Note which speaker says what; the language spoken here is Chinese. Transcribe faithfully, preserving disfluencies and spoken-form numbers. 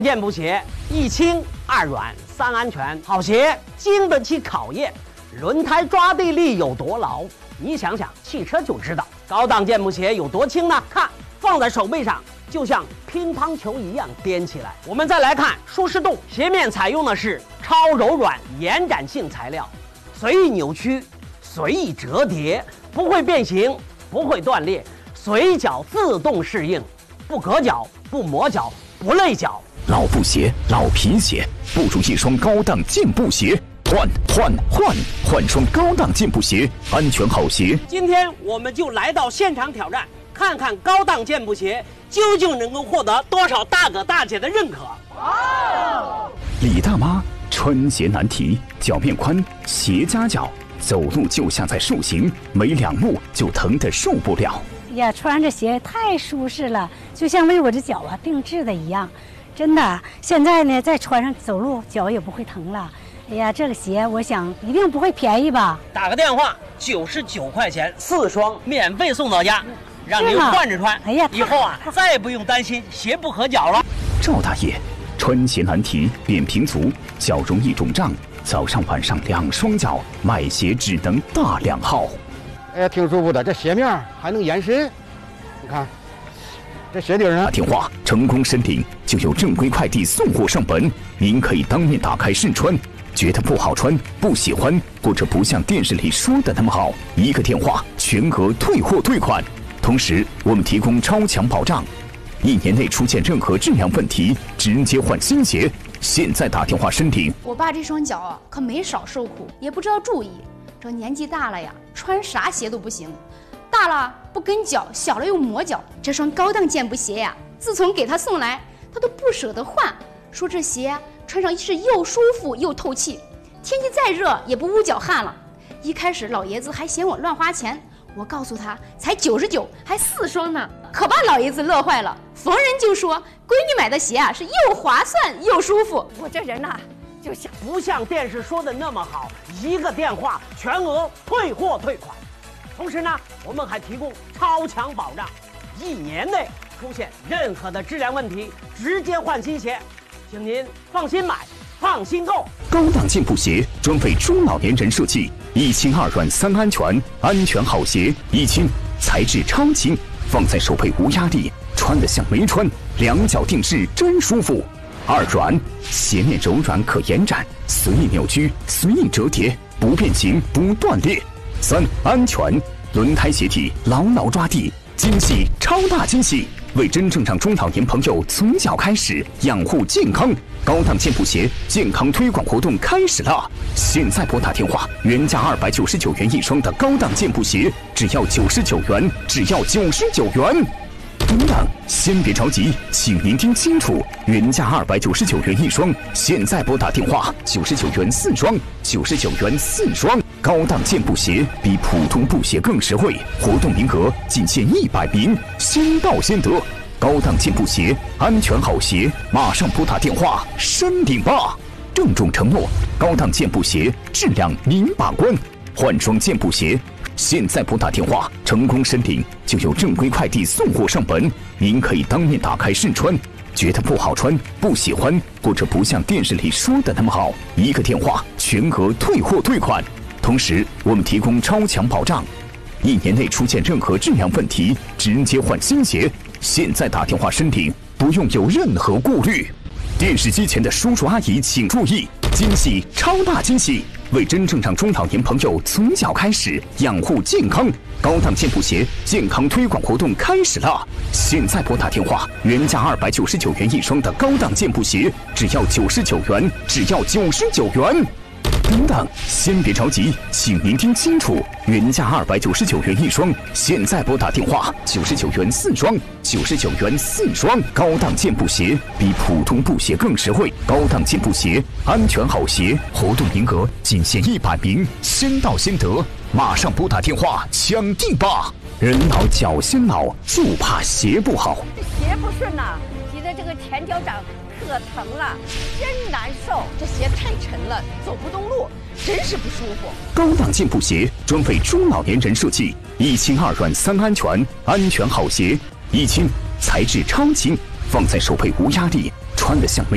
Speaker 1: 健步鞋，一轻二软三安全，好鞋经得起考验，轮胎抓地力有多牢，你想想汽车就知道。高档健步鞋有多轻呢？看，放在手背上就像乒乓球一样颠起来。我们再来看舒适度，鞋面采用的是超柔软延展性材料，随意扭曲，随意折叠，不会变形，不会断裂，随脚自动适应，不硌脚，不磨脚，不累脚。
Speaker 2: 老布鞋、老皮鞋，不如一双高档健步鞋。换换换换双高档健步鞋，安全好鞋。
Speaker 1: 今天我们就来到现场挑战，看看高档健步鞋究竟能够获得多少大哥大姐的认可。
Speaker 2: 哦、李大妈穿鞋难题，脚面宽，鞋夹脚，走路就像在塑形，没两步就疼得受不了。
Speaker 3: 呀，穿着鞋太舒适了，就像为我这脚啊定制的一样。真的，现在呢，再穿上走路，脚也不会疼了。哎呀，这个鞋我想一定不会便宜吧？
Speaker 1: 打个电话，九十九块钱四双，免费送到家，让您换着穿。哎呀，以后啊，再也不用担心鞋不合脚了。
Speaker 2: 赵大爷穿鞋难题，扁平足，脚容易肿胀，早上晚上两双脚，买鞋只能大两号。
Speaker 4: 哎呀，挺舒服的，这鞋面还能延伸，你看。这鞋底呢？
Speaker 2: 打电话成功申领，就有正规快递送货上门。您可以当面打开试穿，觉得不好穿、不喜欢，或者不像电视里说的那么好，一个电话全额退货退款。同时，我们提供超强保障，一年内出现任何质量问题，直接换新鞋。现在打电话申领。
Speaker 5: 我爸这双脚啊，可没少受苦，也不知道注意。这年纪大了呀，穿啥鞋都不行。大了不跟脚，小了又磨脚。这双高档健步鞋呀，自从给他送来，他都不舍得换，说这鞋穿上是又舒服又透气，天气再热也不捂脚汗了。一开始老爷子还嫌我乱花钱，我告诉他才九十九，还四双呢，可把老爷子乐坏了，逢人就说闺女买的鞋啊是又划算又舒服。
Speaker 3: 我这人呐、啊，就像
Speaker 1: 不像电视说的那么好，一个电话全额退货退款。同时呢，我们还提供超强保障，一年内出现任何的质量问题，直接换新鞋，请您放心买，放心购。
Speaker 2: 高档健步鞋专为中老年人设计，一轻二软三安全，安全好鞋。一轻，材质超轻，放在手背无压力，穿得像没穿，两脚定制真舒服。二软，鞋面柔软可延展，随意扭曲，随意折叠，不变形，不断裂。三安全，轮胎鞋体牢牢抓地，精细超大精细，为真正让中老年朋友从脚开始养护健康。高档健步鞋健康推广活动开始了，现在拨打电话，原价二百九十九元一双的高档健步鞋，只要九十九元，只要九十九元。等等，先别着急，请您听清楚，原价二百九十九元一双，现在拨打电话，九十九元四双，九十九元四双。高档健步鞋比普通布鞋更实惠，活动名额仅限一百名，先到先得。高档健步鞋，安全好鞋，马上拨打电话申领吧！郑重承诺，高档健步鞋质量您把关，换双健步鞋。现在拨打电话成功申领，就有正规快递送货上门。您可以当面打开试穿，觉得不好穿、不喜欢，或者不像电视里说的那么好，一个电话全额退货退款。同时，我们提供超强保障，一年内出现任何质量问题，直接换新鞋。现在打电话申领，不用有任何顾虑。电视机前的叔叔阿姨请注意，精细超大惊喜，为真正让中老年朋友从脚开始养护健康。高档健步鞋健康推广活动开始了，现在拨打电话，原价二百九十九元一双的高档健步鞋，只要九十九元，只要九十九元。等等，先别着急，请您听清楚，原价二百九十九元一双，现在拨打电话，九十九元四双，九十九元四双。高档健步鞋比普通布鞋更实惠，高档健步鞋，安全好鞋，活动名额仅限一百名，先到先得，马上拨打电话抢定吧！人老脚先老，就怕鞋不好。
Speaker 3: 这鞋不顺呐、啊，急得这个前脚掌可疼了，真难受。
Speaker 6: 这鞋太沉了，走不动路，真是不舒服。
Speaker 2: 高档健步鞋专为中老年人设计，一轻二软三安全，安全好鞋。一轻，材质超轻，放在手背无压力，穿得像没